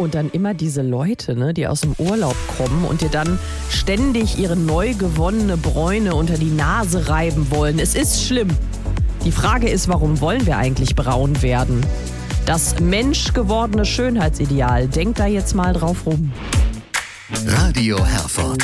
Und dann immer diese Leute, ne, die aus dem Urlaub kommen und dir dann ständig ihre neu gewonnene Bräune unter die Nase reiben wollen. Es ist schlimm. Die Frage ist, warum wollen wir eigentlich braun werden? Das menschgewordene Schönheitsideal, denkt da jetzt mal drauf rum. Radio Herford.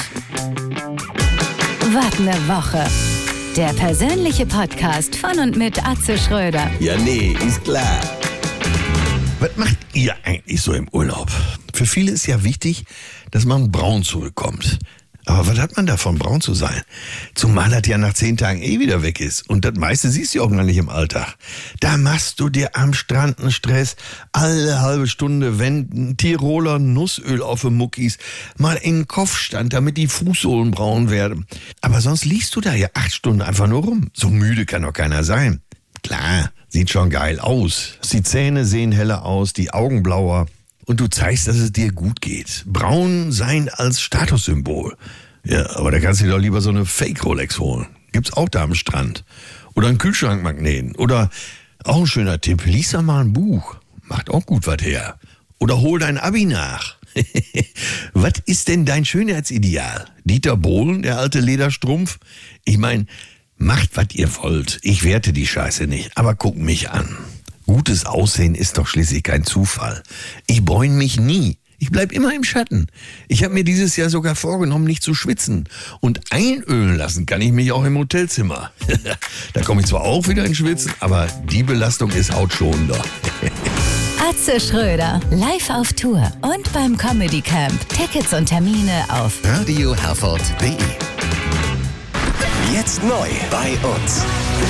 Was ne Woche. Der persönliche Podcast von und mit Atze Schröder. Ja, nee, ist klar. Was macht ihr eigentlich so im Urlaub? Für viele ist ja wichtig, dass man braun zurückkommt. Aber was hat man davon, braun zu sein? Zumal das ja nach 10 Tagen wieder weg ist. Und das meiste siehst du auch gar nicht im Alltag. Da machst du dir am Strand einen Stress. Alle halbe Stunde wenden Tiroler Nussöl auf die Muckis. Mal in den Kopfstand, damit die Fußsohlen braun werden. Aber sonst liegst du da ja 8 Stunden einfach nur rum. So müde kann doch keiner sein. Klar, sieht schon geil aus. Die Zähne sehen heller aus, die Augen blauer. Und du zeigst, dass es dir gut geht. Braun sein als Statussymbol. Ja, aber da kannst du dir doch lieber so eine Fake-Rolex holen. Gibt's auch da am Strand. Oder einen Kühlschrankmagneten. Oder auch ein schöner Tipp, lies doch mal ein Buch. Macht auch gut was her. Oder hol dein Abi nach. Was ist denn dein Schönheitsideal? Dieter Bohlen, der alte Lederstrumpf? Ich meine, macht, was ihr wollt. Ich werte die Scheiße nicht. Aber guck mich an. Gutes Aussehen ist doch schließlich kein Zufall. Ich bräune mich nie. Ich bleib immer im Schatten. Ich habe mir dieses Jahr sogar vorgenommen, nicht zu schwitzen. Und einölen lassen kann ich mich auch im Hotelzimmer. Da komme ich zwar auch wieder ins Schwitzen, aber die Belastung ist hautschonender. Atze Schröder, live auf Tour und beim Comedy Camp. Tickets und Termine auf radioherford.de. Jetzt neu bei uns.